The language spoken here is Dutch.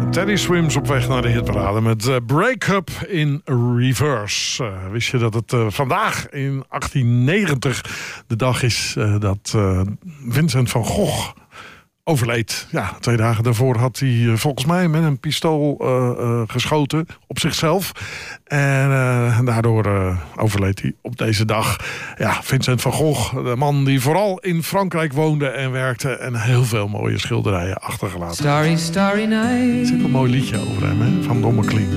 Teddy Swims op weg naar de hitparade met Break Up in Reverse. Wist je dat het vandaag in 1890 de dag is dat Vincent van Gogh overleed? Ja, 2 dagen daarvoor had hij volgens mij met een pistool geschoten op zichzelf. En daardoor overleed hij op deze dag. Ja, Vincent van Gogh, de man die vooral in Frankrijk woonde en werkte en heel veel mooie schilderijen achtergelaten. Starry, starry night. Er zit een mooi liedje over hem, hè, van Don McLean.